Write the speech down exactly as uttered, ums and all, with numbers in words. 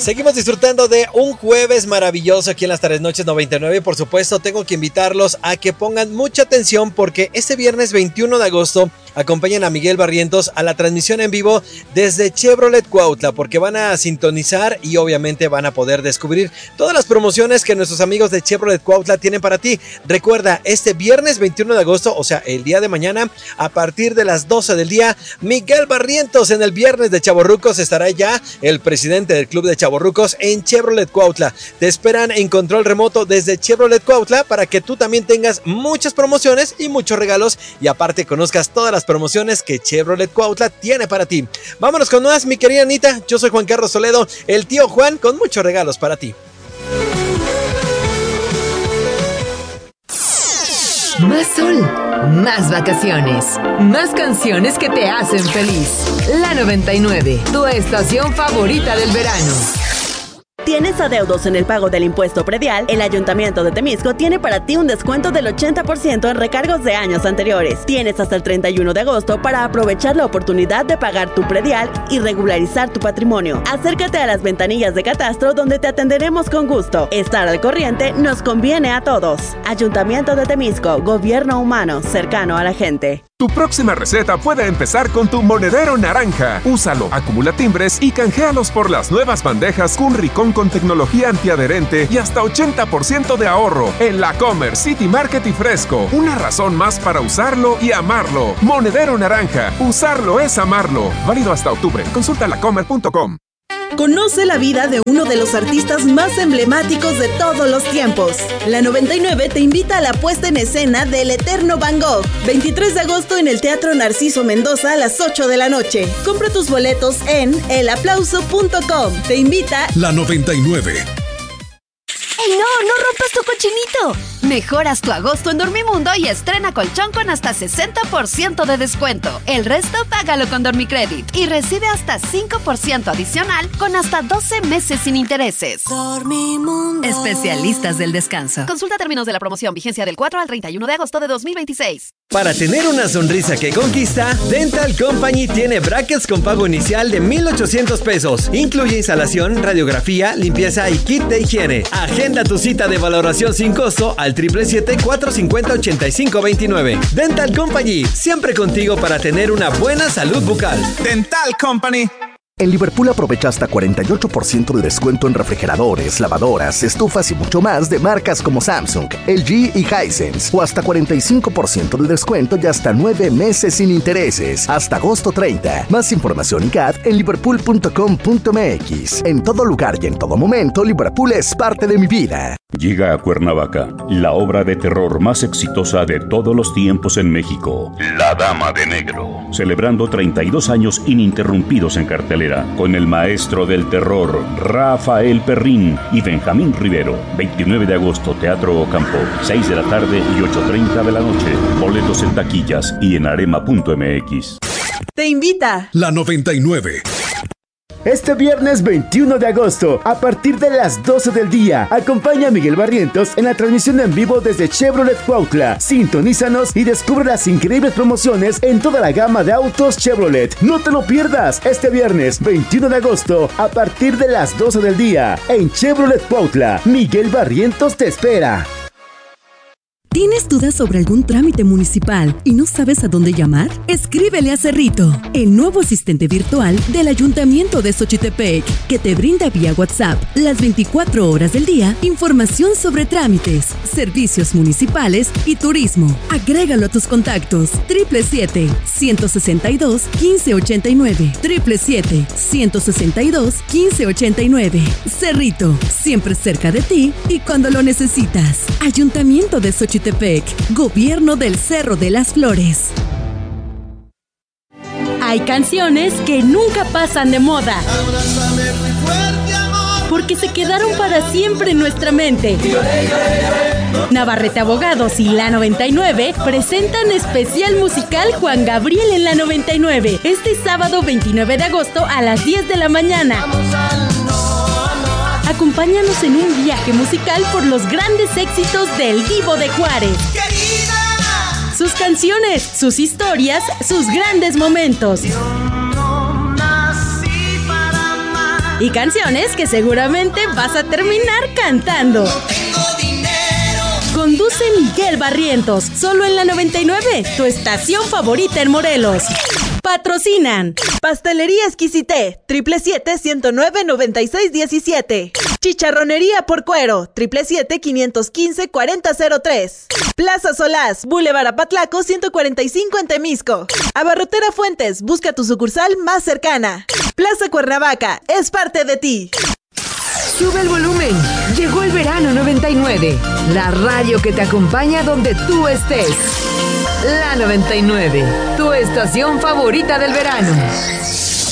Seguimos disfrutando de un jueves maravilloso aquí en las Tardes Noches noventa y nueve. Por supuesto, tengo que invitarlos a que pongan mucha atención porque este viernes veintiuno de agosto acompañan a Miguel Barrientos a la transmisión en vivo desde Chevrolet Cuautla, porque van a sintonizar y obviamente van a poder descubrir todas las promociones que nuestros amigos de Chevrolet Cuautla tienen para ti. Recuerda, este viernes veintiuno de agosto, o sea, el día de mañana, a partir de las doce del día, Miguel Barrientos en el viernes de Chavorrucos. Estará ya el presidente del club de Chavorrucos en Chevrolet Cuautla. Te esperan en control remoto desde Chevrolet Cuautla para que tú también tengas muchas promociones y muchos regalos, y aparte conozcas todas las promociones que Chevrolet Cuautla tiene para ti. Vámonos con más, mi querida Anita. Yo soy Juan Carlos Toledo, el tío Juan, con muchos regalos para ti. Más sol, más vacaciones, más canciones que te hacen feliz. La noventa y nueve, tu estación favorita del verano. ¿Tienes adeudos en el pago del impuesto predial? El Ayuntamiento de Temisco tiene para ti un descuento del ochenta por ciento en recargos de años anteriores. Tienes hasta el treinta y uno de agosto para aprovechar la oportunidad de pagar tu predial y regularizar tu patrimonio. Acércate a las ventanillas de catastro donde te atenderemos con gusto. Estar al corriente nos conviene a todos. Ayuntamiento de Temisco, gobierno humano, cercano a la gente. Tu próxima receta puede empezar con tu monedero naranja. Úsalo, acumula timbres y canjealos por las nuevas bandejas Cunricón con tecnología antiadherente y hasta ochenta por ciento de ahorro en La Comer, City Market y Fresco. Una razón más para usarlo y amarlo. Monedero naranja. Usarlo es amarlo. Válido hasta octubre. Consulta lacomer punto com. Conoce la vida de uno de los artistas más emblemáticos de todos los tiempos. La noventa y nueve te invita a la puesta en escena del Eterno Van Gogh, veintitrés de agosto en el Teatro Narciso Mendoza a las ocho de la noche. Compra tus boletos en el aplauso punto com. Te invita La noventa y nueve. ¡Ey, no! ¡No rompas tu cochinito! Mejoras tu agosto en Dormimundo y estrena colchón con hasta sesenta por ciento de descuento. El resto págalo con Dormicredit y recibe hasta cinco por ciento adicional con hasta doce meses sin intereses. Dormimundo. Especialistas del descanso. Consulta términos de la promoción, vigencia del cuatro al treinta y uno de agosto de dos mil veintiséis. Para tener una sonrisa que conquista, Dental Company tiene brackets con pago inicial de mil ochocientos pesos. Incluye instalación, radiografía, limpieza y kit de higiene. Agenda tu cita de valoración sin costo al siete siete siete, cuatro cinco cero, ocho cinco dos nueve. Dental Company, siempre contigo para tener una buena salud bucal. Dental Company. En Liverpool aprovecha hasta cuarenta y ocho por ciento de descuento en refrigeradores, lavadoras, estufas y mucho más de marcas como Samsung, L G y Hisense. O hasta cuarenta y cinco por ciento de descuento y hasta nueve meses sin intereses. Hasta agosto treinta. Más información y C A D en liverpool punto com punto m x. En todo lugar y en todo momento, Liverpool es parte de mi vida. Llega a Cuernavaca la obra de terror más exitosa de todos los tiempos en México, La Dama de Negro, celebrando treinta y dos años ininterrumpidos en cartelera, con el maestro del terror, Rafael Perrín y Benjamín Rivero. veintinueve de agosto, Teatro Ocampo, seis de la tarde y ocho treinta de la noche. Boletos en taquillas y en arema punto m x. Te invita La noventa y nueve. Este viernes veintiuno de agosto, a partir de las doce del día, acompaña a Miguel Barrientos en la transmisión en vivo desde Chevrolet Cuautla. Sintonízanos y descubre las increíbles promociones en toda la gama de autos Chevrolet. No te lo pierdas, este viernes veintiuno de agosto, a partir de las doce del día, en Chevrolet Cuautla. Miguel Barrientos te espera. ¿Tienes dudas sobre algún trámite municipal y no sabes a dónde llamar? Escríbele a Cerrito, el nuevo asistente virtual del Ayuntamiento de Xochitepec, que te brinda vía WhatsApp las veinticuatro horas del día información sobre trámites, servicios municipales y turismo. Agrégalo a tus contactos. siete siete siete, uno seis dos, uno cinco ocho nueve. siete siete siete, uno seis dos, uno cinco ocho nueve. Cerrito, siempre cerca de ti y cuando lo necesitas. Ayuntamiento de Xochitepec. Gobierno del Cerro de las Flores. Hay canciones que nunca pasan de moda, porque se quedaron para siempre en nuestra mente. Navarrete Abogados y La noventa y nueve presentan especial musical Juan Gabriel en La noventa y nueve, este sábado veintinueve de agosto a las diez de la mañana. Acompáñanos en un viaje musical por los grandes éxitos del Divo de Juárez. ¡Querida! Sus canciones, sus historias, sus grandes momentos. Yo no nací para amar. Y canciones que seguramente vas a terminar cantando. Conduce Miguel Barrientos, solo en la noventa y nueve, tu estación favorita en Morelos. Patrocinan Pastelería Exquisité, triple siete, ciento nueve, noventa y seis diecisiete. Chicharronería por Cuero, triple siete, quinientos quince, cuarenta cero tres. Plaza Solás, Boulevard Apatlaco, ciento cuarenta y cinco en Temisco. Abarrotera Fuentes, busca tu sucursal más cercana. Plaza Cuernavaca, es parte de ti. Sube el volumen, llegó el verano noventa y nueve, la radio que te acompaña donde tú estés. La noventa y nueve, tu estación favorita del verano.